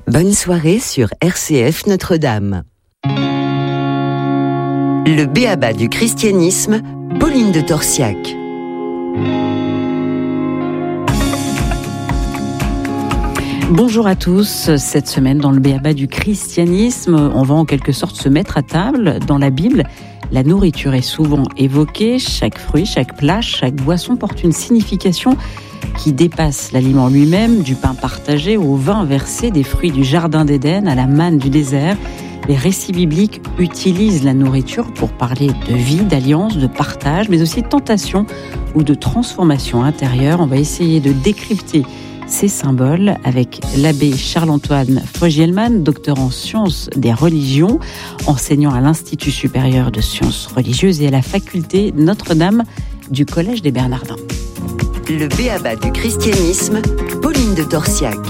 Bonne soirée sur RCF Notre-Dame. Le b.a.-ba du christianisme, Pauline de Torsiac. Bonjour à tous. Cette semaine, dans le b.a.-ba du christianisme, on va en quelque sorte se mettre à table. Dans la Bible, la nourriture est souvent évoquée. Chaque fruit, chaque plat, chaque boisson porte une signification qui dépasse l'aliment lui-même, du pain partagé au vin versé, des fruits du jardin d'Éden à la manne du désert. Les récits bibliques utilisent la nourriture pour parler de vie, d'alliance, de partage, mais aussi de tentation ou de transformation intérieure. On va essayer de décrypter ces symboles avec l'abbé Charles-Antoine Fogielman, docteur en sciences des religions, enseignant à l'Institut supérieur de sciences religieuses et à la faculté Notre-Dame du Collège des Bernardins. Le b.a.-ba du christianisme, Pauline de Torsiac.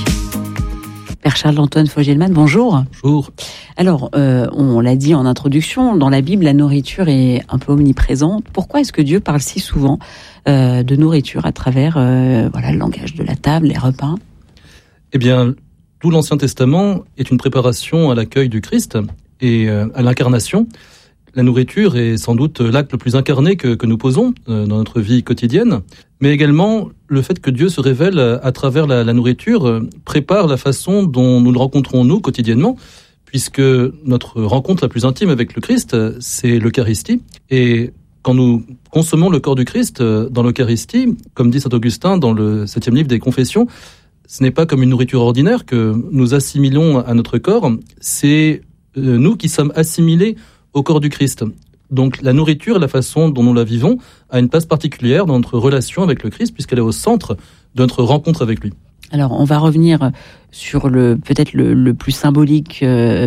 Père Charles-Antoine Fogielman, bonjour. Bonjour. Alors, on l'a dit en introduction, dans la Bible, la nourriture est un peu omniprésente. Pourquoi est-ce que Dieu parle si souvent de nourriture à travers le langage de la table, les repas ? Eh bien, tout l'Ancien Testament est une préparation à l'accueil du Christ et à l'incarnation. La nourriture est sans doute l'acte le plus incarné que nous posons dans notre vie quotidienne, mais également le fait que Dieu se révèle à travers la nourriture prépare la façon dont nous le rencontrons nous quotidiennement, puisque notre rencontre la plus intime avec le Christ, c'est l'Eucharistie. Et quand nous consommons le corps du Christ dans l'Eucharistie, comme dit saint Augustin dans le 7e livre des Confessions, ce n'est pas comme une nourriture ordinaire que nous assimilons à notre corps, c'est nous qui sommes assimilés au corps du Christ. Donc la nourriture et la façon dont nous la vivons a une place particulière dans notre relation avec le Christ, puisqu'elle est au centre de notre rencontre avec lui. Alors on va revenir sur peut-être le plus symbolique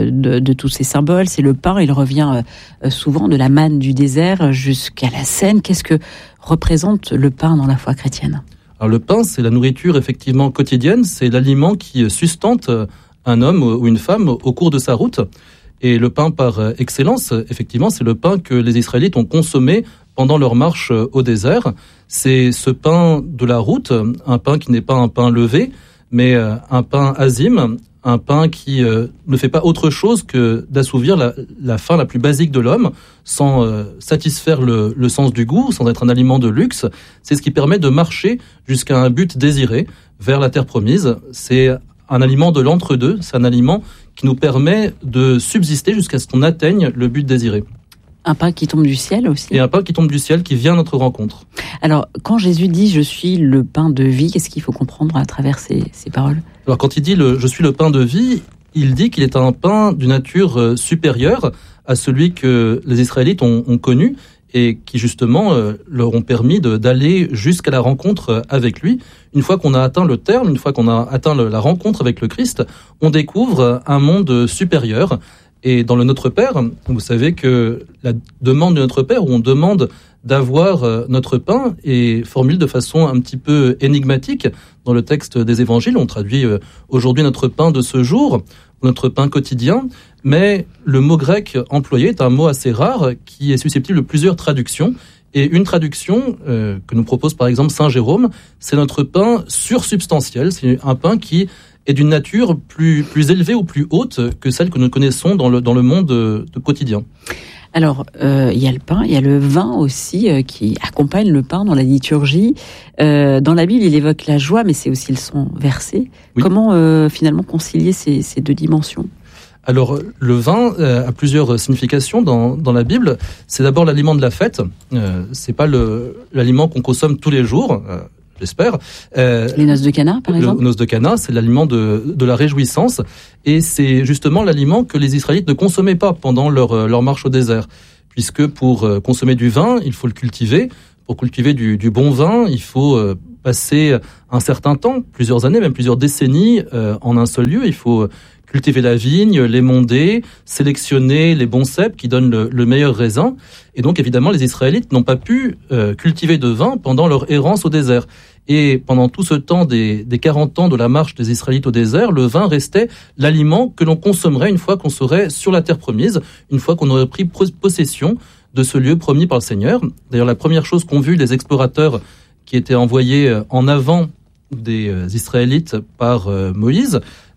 de tous ces symboles, c'est le pain. Il revient souvent de la manne du désert jusqu'à la scène. Qu'est-ce que représente le pain dans la foi chrétienne ? Alors le pain, c'est la nourriture effectivement quotidienne, c'est l'aliment qui sustente un homme ou une femme au cours de sa route. Et le pain par excellence, effectivement, c'est le pain que les Israélites ont consommé pendant leur marche au désert. C'est ce pain de la route, un pain qui n'est pas un pain levé, mais un pain azime, un pain qui ne fait pas autre chose que d'assouvir la faim la plus basique de l'homme, sans satisfaire le sens du goût, sans être un aliment de luxe. C'est ce qui permet de marcher jusqu'à un but désiré, vers la terre promise. C'est un aliment de l'entre-deux, c'est un aliment qui nous permet de subsister jusqu'à ce qu'on atteigne le but désiré. Un pain qui tombe du ciel aussi. Et un pain qui tombe du ciel, qui vient à notre rencontre. Alors, quand Jésus dit « Je suis le pain de vie », qu'est-ce qu'il faut comprendre à travers ces paroles ? Alors, quand il dit « Je suis le pain de vie », il dit qu'il est un pain d'une nature supérieure à celui que les Israélites ont connu et qui, justement, leur ont permis d'aller jusqu'à la rencontre avec lui. Une fois qu'on a atteint le terme, une fois qu'on a atteint la rencontre avec le Christ, on découvre un monde supérieur. Et dans le Notre Père, vous savez que la demande de Notre Père, où on demande d'avoir notre pain, est formulée de façon un petit peu énigmatique dans le texte des Évangiles. On traduit aujourd'hui notre pain de ce jour, notre pain quotidien, mais le mot grec employé est un mot assez rare qui est susceptible de plusieurs traductions. Et une traduction que nous propose par exemple Saint Jérôme, c'est notre pain sursubstantiel, c'est un pain qui est d'une nature plus élevée ou plus haute que celle que nous connaissons dans le monde quotidien. Alors, il y a le pain, il y a le vin aussi qui accompagne le pain dans la liturgie. Dans la Bible, il évoque la joie, mais c'est aussi le sang versé. Oui. Comment finalement concilier ces deux dimensions ? Alors, le vin a plusieurs significations dans la Bible. C'est d'abord l'aliment de la fête. C'est pas l'aliment qu'on consomme tous les jours, j'espère. Les noces de Cana, par exemple. Les noces de Cana, c'est l'aliment de la réjouissance. Et c'est justement l'aliment que les Israélites ne consommaient pas pendant leur marche au désert. Puisque pour consommer du vin, il faut le cultiver. Pour cultiver du bon vin, il faut passer un certain temps, plusieurs années, même plusieurs décennies en un seul lieu. Il faut cultiver la vigne, l'émonder, sélectionner les bons cèpes qui donnent le meilleur raisin. Et donc, évidemment, les Israélites n'ont pas pu cultiver de vin pendant leur errance au désert. Et pendant tout ce temps des 40 ans de la marche des Israélites au désert, le vin restait l'aliment que l'on consommerait une fois qu'on serait sur la terre promise, une fois qu'on aurait pris possession de ce lieu promis par le Seigneur. D'ailleurs, la première chose qu'ont vu les explorateurs qui étaient envoyés en avant des Israélites par Moïse,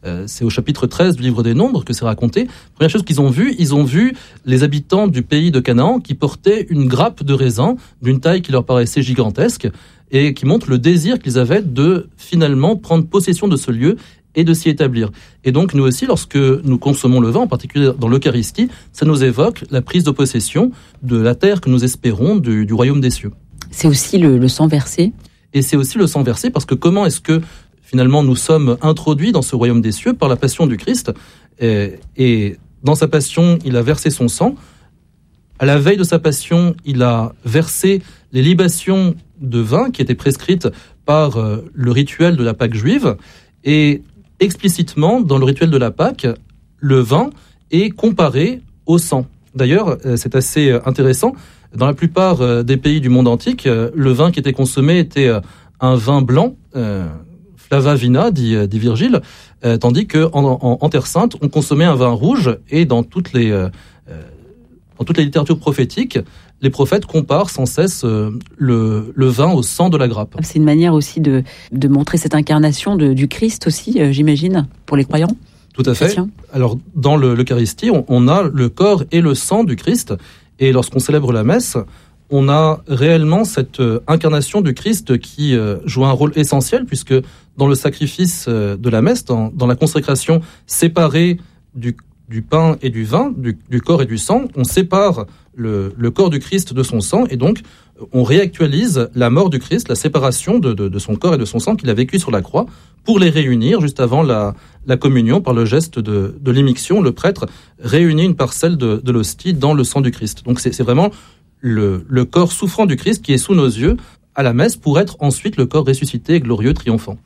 C'est au chapitre 13 du livre des Nombres que c'est raconté. Première chose qu'ils ont vu les habitants du pays de Canaan qui portaient une grappe de raisin d'une taille qui leur paraissait gigantesque et qui montre le désir qu'ils avaient de finalement prendre possession de ce lieu et de s'y établir. Et donc nous aussi, lorsque nous consommons le vin, en particulier dans l'Eucharistie, ça nous évoque la prise de possession de la terre que nous espérons du royaume des cieux. C'est aussi le sang versé. Et c'est aussi le sang versé parce que comment est-ce que finalement nous sommes introduits dans ce royaume des cieux par la passion du Christ et dans sa passion, il a versé son sang. À la veille de sa passion, il a versé les libations de vin qui étaient prescrites par le rituel de la Pâque juive. Et explicitement, dans le rituel de la Pâque, le vin est comparé au sang. D'ailleurs, c'est assez intéressant. Dans la plupart des pays du monde antique, le vin qui était consommé était un vin blanc, flava vina, dit Virgile, tandis qu'en Terre Sainte, on consommait un vin rouge. Et dans toutes les littératures prophétiques, les prophètes comparent sans cesse le vin au sang de la grappe. C'est une manière aussi de montrer cette incarnation du Christ aussi, j'imagine, pour les croyants. Tout à fait. Chrétiens. Alors, dans l'Eucharistie, on a le corps et le sang du Christ. Et lorsqu'on célèbre la messe, on a réellement cette incarnation du Christ qui joue un rôle essentiel, puisque dans le sacrifice de la messe, dans la consécration séparée du pain et du vin, du corps et du sang, on sépare le corps du Christ de son sang, et donc on réactualise la mort du Christ, la séparation de son corps et de son sang qu'il a vécu sur la croix, pour les réunir juste avant la communion par le geste de l'immixtion. Le prêtre réunit une parcelle de l'hostie dans le sang du Christ. Donc c'est vraiment le corps souffrant du Christ qui est sous nos yeux à la messe pour être ensuite le corps ressuscité, glorieux, triomphant.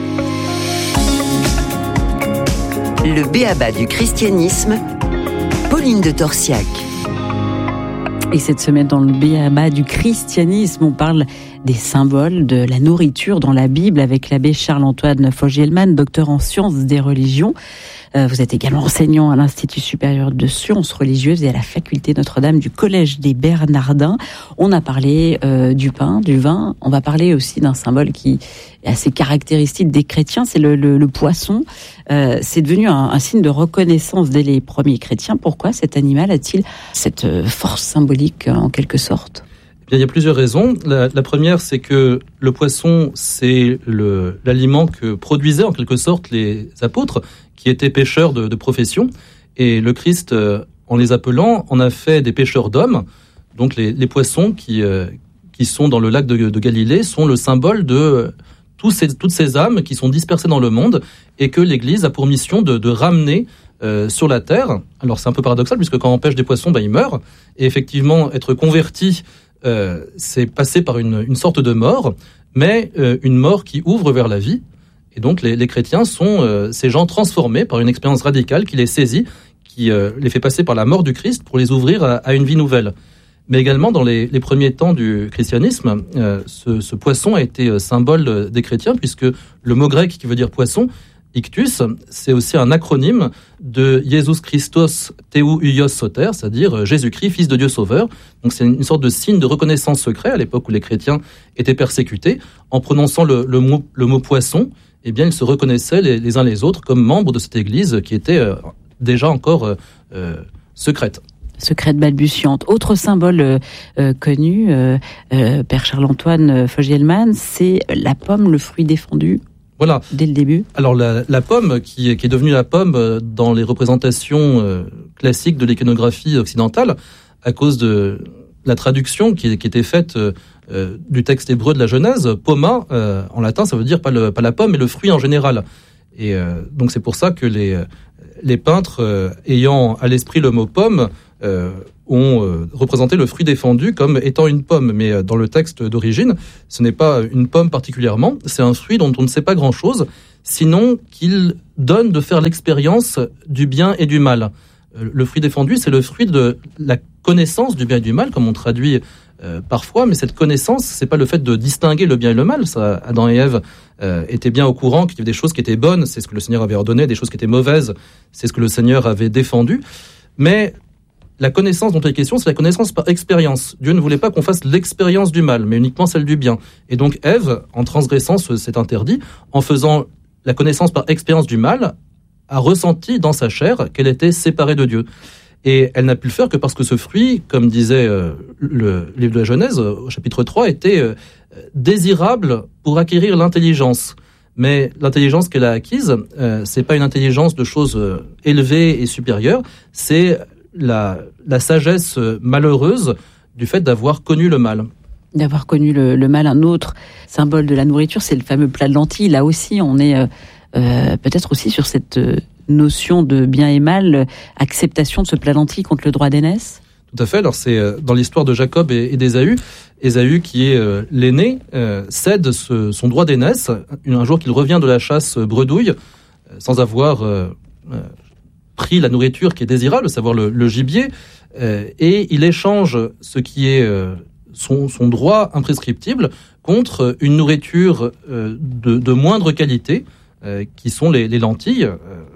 Le b.a.-ba du christianisme, Pauline de Torsiac. Et cette semaine, dans le b.a.-ba du christianisme, on parle des symboles de la nourriture dans la Bible avec l'abbé Charles-Antoine Fogielman, docteur en sciences des religions. Vous êtes également enseignant à l'Institut supérieur de sciences religieuses et à la faculté Notre-Dame du Collège des Bernardins. On a parlé du pain, du vin. On va parler aussi d'un symbole qui est assez caractéristique des chrétiens, c'est le poisson. C'est devenu un signe de reconnaissance dès les premiers chrétiens. Pourquoi cet animal a-t-il cette force symbolique en quelque sorte ? Il y a plusieurs raisons. La première, c'est que le poisson, c'est l'aliment que produisaient en quelque sorte les apôtres, qui étaient pêcheurs de profession. Et le Christ, en les appelant, en a fait des pêcheurs d'hommes. Donc les poissons qui sont dans le lac de Galilée sont le symbole de toutes ces âmes qui sont dispersées dans le monde et que l'Église a pour mission de ramener sur la terre. Alors c'est un peu paradoxal puisque quand on pêche des poissons, ils meurent. Et effectivement, être converti, c'est passer par une sorte de mort, mais une mort qui ouvre vers la vie. Et donc les chrétiens sont ces gens transformés par une expérience radicale qui les saisit, qui les fait passer par la mort du Christ pour les ouvrir à une vie nouvelle. Mais également dans les premiers temps du christianisme, ce poisson a été symbole des chrétiens, puisque le mot grec qui veut dire poisson, Ictus, c'est aussi un acronyme de Jesus Christos Theou Huios Soter, c'est-à-dire Jésus-Christ, Fils de Dieu Sauveur. Donc c'est une sorte de signe de reconnaissance secret à l'époque où les chrétiens étaient persécutés. En prononçant le mot poisson, eh bien ils se reconnaissaient les uns les autres comme membres de cette église qui était déjà encore secrète. Secrète balbutiante. Autre symbole connu, Père Charles-Antoine Fogielman, c'est la pomme, le fruit défendu. Voilà. Dès le début. Alors la pomme, qui est devenue la pomme dans les représentations classiques de l'iconographie occidentale, à cause de la traduction qui était faite du texte hébreu de la Genèse, poma, en latin, ça veut dire pas la pomme, mais le fruit en général. Et donc c'est pour ça que les peintres, ayant à l'esprit le mot pomme, ont représenté le fruit défendu comme étant une pomme. Mais dans le texte d'origine, ce n'est pas une pomme particulièrement, c'est un fruit dont on ne sait pas grand-chose, sinon qu'il donne de faire l'expérience du bien et du mal. Le fruit défendu, c'est le fruit de la connaissance du bien et du mal, comme on traduit parfois, mais cette connaissance, c'est pas le fait de distinguer le bien et le mal. Ça, Adam et Ève étaient bien au courant qu'il y avait des choses qui étaient bonnes, c'est ce que le Seigneur avait ordonné, des choses qui étaient mauvaises, c'est ce que le Seigneur avait défendu. Mais la connaissance dont il est question, c'est la connaissance par expérience. Dieu ne voulait pas qu'on fasse l'expérience du mal, mais uniquement celle du bien. Et donc Ève, en transgressant cet interdit, en faisant la connaissance par expérience du mal, a ressenti dans sa chair qu'elle était séparée de Dieu. Et elle n'a pu le faire que parce que ce fruit, comme disait le livre de la Genèse, au chapitre 3, était désirable pour acquérir l'intelligence. Mais l'intelligence qu'elle a acquise, c'est pas une intelligence de choses élevées et supérieures, c'est la sagesse malheureuse du fait d'avoir connu le mal. D'avoir connu le mal. Un autre symbole de la nourriture, c'est le fameux plat de lentilles. Là aussi, on est peut-être aussi sur cette notion de bien et mal, acceptation de ce plat de lentilles contre le droit d'aînesse. Tout à fait. Alors c'est dans l'histoire de Jacob et d'Ésaü. Ésaü, qui est l'aîné, cède son droit d'aînesse un jour qu'il revient de la chasse bredouille, sans avoir pris la nourriture qui est désirable, à savoir le gibier, et il échange ce qui est son droit imprescriptible contre une nourriture de moindre qualité, qui sont les lentilles.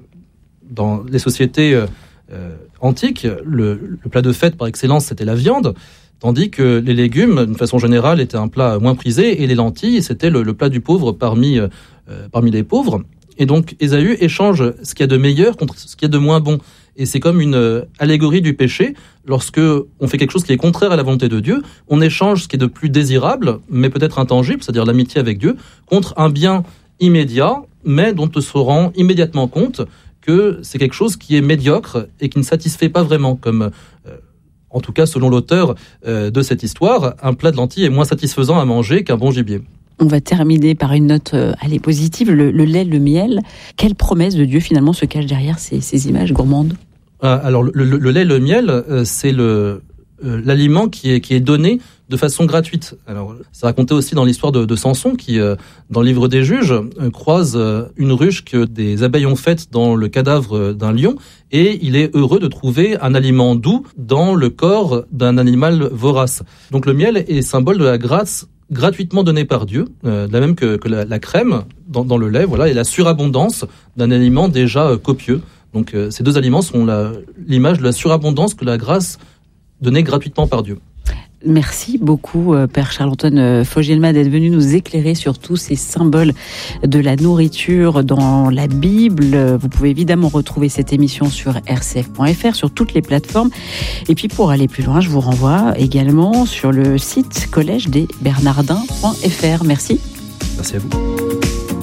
Dans les sociétés antiques, le plat de fête par excellence, c'était la viande, tandis que les légumes, d'une façon générale, étaient un plat moins prisé, et les lentilles, c'était le plat du pauvre parmi les pauvres. Et donc, Ésaü échange ce qu'il y a de meilleur contre ce qu'il y a de moins bon. Et c'est comme une allégorie du péché. Lorsque on fait quelque chose qui est contraire à la volonté de Dieu, on échange ce qui est de plus désirable, mais peut-être intangible, c'est-à-dire l'amitié avec Dieu, contre un bien immédiat, mais dont on se rend immédiatement compte que c'est quelque chose qui est médiocre et qui ne satisfait pas vraiment, comme, en tout cas selon l'auteur de cette histoire, un plat de lentilles est moins satisfaisant à manger qu'un bon gibier. On va terminer par une note positive, le lait, le miel. Quelle promesse de Dieu finalement se cache derrière ces images gourmandes ? Alors le lait, le miel, c'est l'aliment qui est donné de façon gratuite. Alors, c'est raconté aussi dans l'histoire de Samson qui, dans le livre des Juges, croise une ruche que des abeilles ont faite dans le cadavre d'un lion, et il est heureux de trouver un aliment doux dans le corps d'un animal vorace. Donc le miel est symbole de la grâce gratuitement donnée par Dieu, de la même que la crème dans le lait, voilà, et la surabondance d'un aliment déjà copieux. Donc ces deux aliments sont l'image de la surabondance que la grâce donnée gratuitement par Dieu. Merci beaucoup, Père Charles-Antoine Fogelma, d'être venu nous éclairer sur tous ces symboles de la nourriture dans la Bible. Vous pouvez évidemment retrouver cette émission sur rcf.fr, sur toutes les plateformes. Et puis, pour aller plus loin, je vous renvoie également sur le site collège-des-bernardins.fr. Merci. Merci à vous.